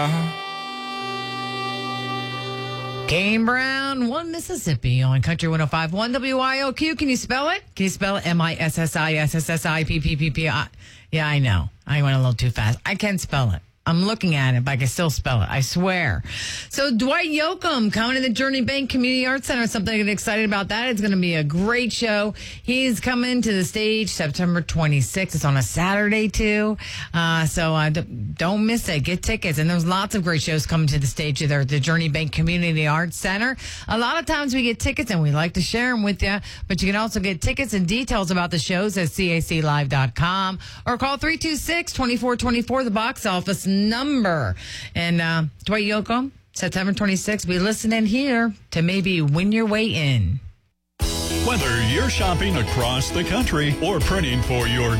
Kane Brown, One Mississippi on Country 105.1 WIOQ. Can you spell it? Can you spell it? MISSISSIPPPPI? Yeah, I know. I went a little too fast. I can spell it. I'm looking at it, but I can still spell it. I swear. So Dwight Yoakam coming to the Journey Bank Community Arts Center. Something to get excited about that. It's going to be a great show. He's coming to the stage September 26th. It's on a Saturday, too. So don't miss it. Get tickets. And there's lots of great shows coming to the stage there at the Journey Bank Community Arts Center. A lot of times we get tickets and we like to share them with you, but you can also get tickets and details about the shows at caclive.com or call 326-2424, the box office number. And Dwight Yoakam, September 26th, be listening here to maybe win your way in. Whether you're shopping across the country or printing for your